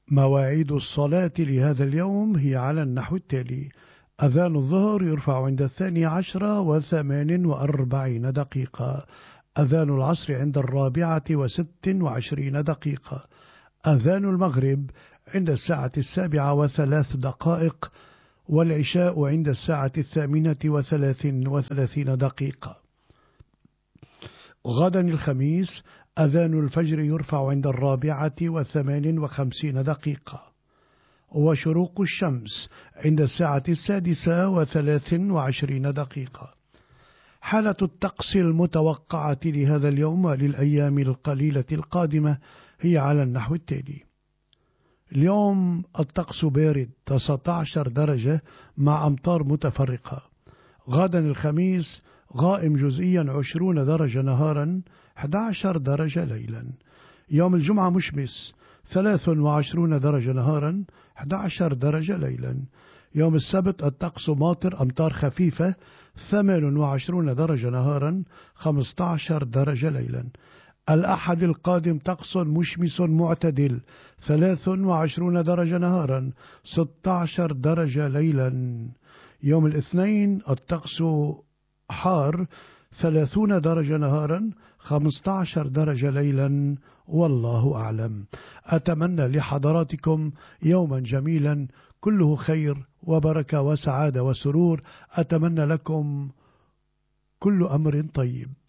مواعيد الصلاة لهذا اليوم هي على النحو التالي: أذان الظهر يرفع عند 12:48 أذان العصر عند 4:26 أذان المغرب عند 7:03 والعشاء عند 8:38. غدا الخميس أذان الفجر يرفع عند 4:58 وشروق الشمس عند 6:23. حالة الطقس المتوقعة لهذا اليوم وللأيام القليلة القادمة هي على النحو التالي: اليوم الطقس بارد 19 درجة مع أمطار متفرقة. غدا الخميس غائم جزئيا 20 درجة نهارا 11 درجة ليلا. يوم الجمعة مشمس 23 درجة نهارا 11 درجة ليلا. يوم السبت الطقس ماطر أمطار خفيفة 28 درجة نهارا 15 درجة ليلا. الأحد القادم طقس مشمس معتدل 23 درجة نهارا 16 درجة ليلا. يوم الاثنين الطقس حار 30 درجة نهارا 15 درجة ليلا، والله أعلم. أتمنى لحضراتكم يوما جميلا كله خير وبركة وسعادة وسرور. أتمنى لكم كل أمر طيب.